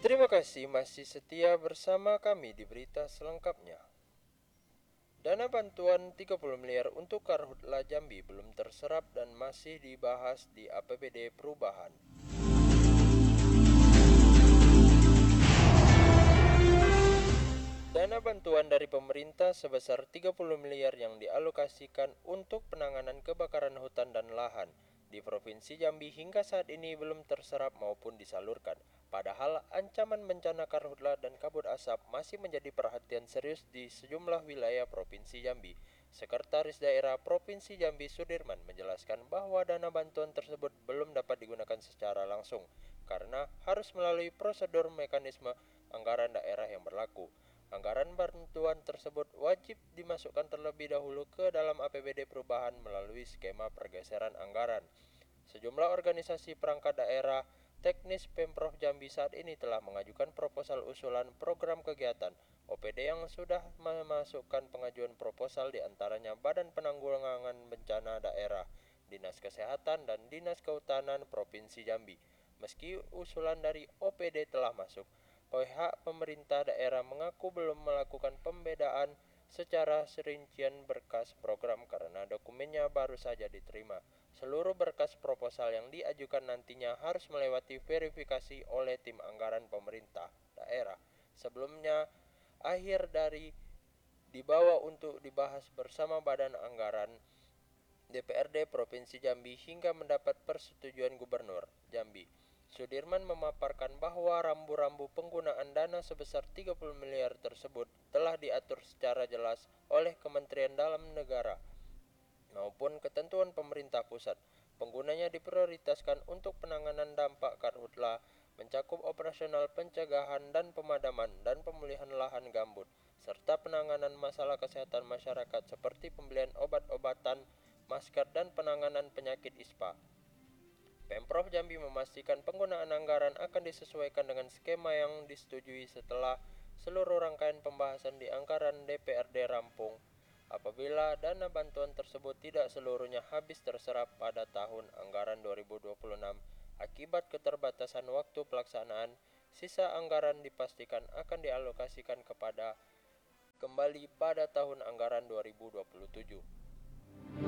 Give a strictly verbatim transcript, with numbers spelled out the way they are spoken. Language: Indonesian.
Terima kasih masih setia bersama kami di berita selengkapnya. Dana bantuan tiga puluh miliar untuk Karhutla Jambi belum terserap dan masih dibahas di A P B D Perubahan. Dana bantuan dari pemerintah sebesar tiga puluh miliar yang dialokasikan untuk penanganan kebakaran hutan dan lahan di Provinsi Jambi hingga saat ini belum terserap maupun disalurkan. Padahal ancaman bencana karhutla dan kabut asap masih menjadi perhatian serius di sejumlah wilayah Provinsi Jambi. Sekretaris Daerah Provinsi Jambi Sudirman menjelaskan bahwa dana bantuan tersebut belum dapat digunakan secara langsung karena harus melalui prosedur mekanisme anggaran daerah yang berlaku. Anggaran bantuan tersebut wajib dimasukkan terlebih dahulu ke dalam A P B D perubahan melalui skema pergeseran anggaran. Sejumlah organisasi perangkat daerah teknis Pemprov Jambi saat ini telah mengajukan proposal usulan program kegiatan O P D yang sudah memasukkan pengajuan proposal diantaranya Badan Penanggulangan Bencana Daerah, Dinas Kesehatan, dan Dinas Kehutanan Provinsi Jambi. Meski usulan dari O P D telah masuk, pihak pemerintah daerah mengaku belum melakukan pembedaan secara serincian berkas program karena dokumennya baru saja diterima. Seluruh berkas proposal yang diajukan nantinya harus melewati verifikasi oleh tim anggaran pemerintah daerah. Sebelumnya, akhir dari dibawa untuk dibahas bersama Badan Anggaran D P R D Provinsi Jambi hingga mendapat persetujuan Gubernur Jambi. Sudirman memaparkan bahwa rambu-rambu penggunaan dana sebesar tiga puluh miliar tersebut telah diatur secara jelas oleh Kementerian Dalam Negara maupun ketentuan pemerintah pusat. Penggunanya diprioritaskan untuk penanganan dampak karhutla, mencakup operasional pencegahan dan pemadaman dan pemulihan lahan gambut, serta penanganan masalah kesehatan masyarakat seperti pembelian obat-obatan, masker, dan penanganan penyakit ispa. Pemprov Jambi memastikan penggunaan anggaran akan disesuaikan dengan skema yang disetujui setelah seluruh rangkaian pembahasan di anggaran D P R D rampung. Apabila dana bantuan tersebut tidak seluruhnya habis terserap pada tahun anggaran dua ribu dua puluh enam akibat keterbatasan waktu pelaksanaan, sisa anggaran dipastikan akan dialokasikan kepada kembali pada tahun anggaran dua ribu dua puluh tujuh.